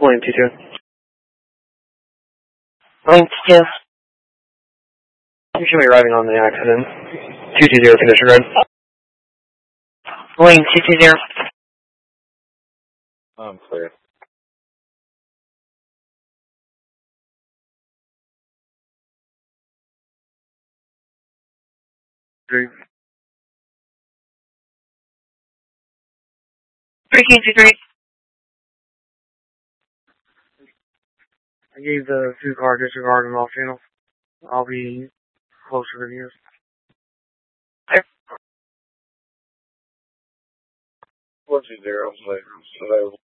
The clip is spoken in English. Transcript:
William T2. William T2. You should be arriving on the accident. 220 condition road. William 220. I'm clear. Three. 323. I gave the 2-car disregard and off channel. I'll be closer than you. Clear. 420, available.